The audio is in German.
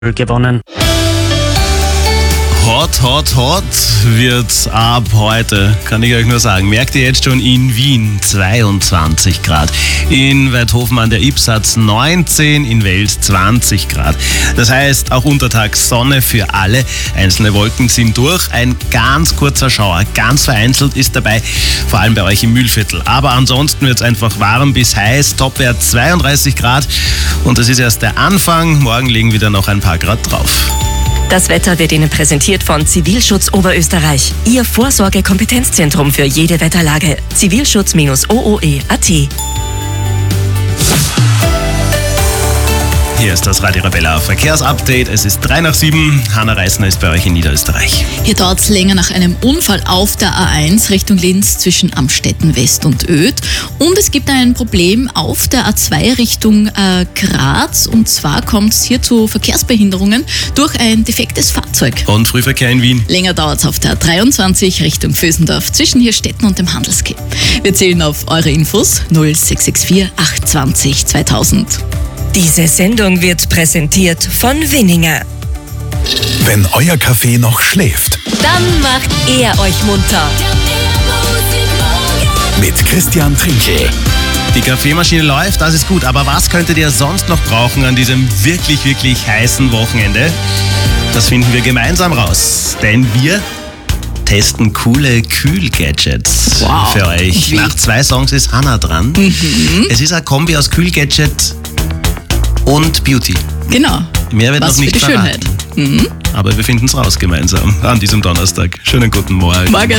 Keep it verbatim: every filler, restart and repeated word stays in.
gewonnen. Hot, hot, hot wird's ab heute, kann ich euch nur sagen. Merkt ihr jetzt schon in Wien zweiundzwanzig Grad, in Weidhofen an der Ybbs neunzehn, in Wels zwanzig Grad. Das heißt, auch untertags Sonne für alle. Einzelne Wolken sind durch. Ein ganz kurzer Schauer, ganz vereinzelt ist dabei, vor allem bei euch im Mühlviertel. Aber ansonsten wird's einfach warm bis heiß, Topwert zweiunddreißig Grad. Und das ist erst der Anfang. Morgen liegen wieder noch ein paar Grad drauf. Das Wetter wird Ihnen präsentiert von Zivilschutz Oberösterreich. Ihr Vorsorge-Kompetenzzentrum für jede Wetterlage. Zivilschutz O O E Punkt A T. Hier ist das Radio Arabella Verkehrsupdate. Es ist drei nach sieben. Hanna Reisner ist bei euch in Niederösterreich. Hier dauert es länger nach einem Unfall auf der A eins Richtung Linz zwischen Amstetten West und Öd. Und es gibt ein Problem auf der A zwei Richtung äh, Graz. Und zwar kommt es hier zu Verkehrsbehinderungen durch ein defektes Fahrzeug. Und Frühverkehr in Wien. Länger dauert es auf der A dreiundzwanzig Richtung Vösendorf zwischen Hirstetten und dem Handelskeh. Wir zählen auf eure Infos null sechs sechs vier acht zwanzig zweitausend. Diese Sendung wird präsentiert von Winninger. Wenn euer Kaffee noch schläft. Dann macht er euch munter. Mit Christian Trinkel. Die Kaffeemaschine läuft, das ist gut. Aber was könntet ihr sonst noch brauchen an diesem wirklich, wirklich heißen Wochenende? Das finden wir gemeinsam raus. Denn wir testen coole Kühlgadgets wow. für euch. Wie? Nach zwei Songs ist Hannah dran. Mhm. Es ist ein Kombi aus Kühlgadget und Beauty. Genau. Mehr wird Was noch nicht für die verraten. Schönheit. Mhm. Aber wir finden es raus gemeinsam an diesem Donnerstag. Schönen guten Morgen. Morgen.